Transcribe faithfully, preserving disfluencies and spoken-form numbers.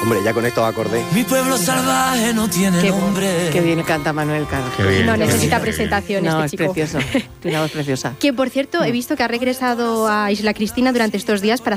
Hombre, ya con estos acordes. Mi pueblo salvaje no tiene Qué, nombre. qué bien canta Manuel Caro. Qué bien. No qué necesita bien. presentación No, este es chico. precioso. Tiene una voz preciosa. Que, por cierto, he visto que ha regresado a Isla Cristina durante estos días para